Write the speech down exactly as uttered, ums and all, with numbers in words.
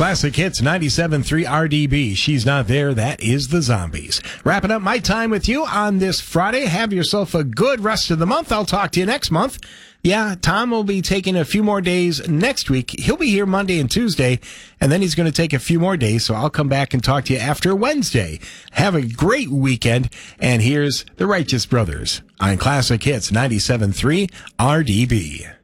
Classic Hits ninety-seven point three R D B. She's Not There. That is the Zombies. Wrapping up my time with you on this Friday. Have yourself a good rest of the month. I'll talk to you next month. Yeah, Tom will be taking a few more days next week. He'll be here Monday and Tuesday, and then he's going to take a few more days, so I'll come back and talk to you after Wednesday. Have a great weekend, and here's the Righteous Brothers on Classic Hits ninety-seven point three R D B.